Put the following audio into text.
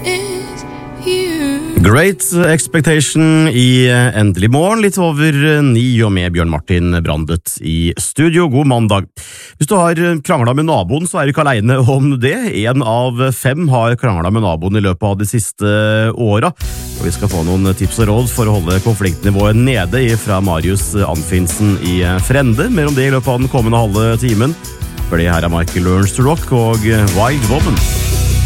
Great Expectation i Endelig morgen, litt over 9 og med Bjørn Martin Brandet i studio. God mandag. Hvis du har kranglet med naboen, så er du ikke alene om det. 1 av 5 har kranglet med naboen i løpet av de siste åra. Og vi skal få noen tips og råd for å holde konfliktnivået nede fra Marius Anfinsen i Frende. Mer om det i løpet av den kommende halve timen. For det her er Michael Learns to Rock og Wild Woman.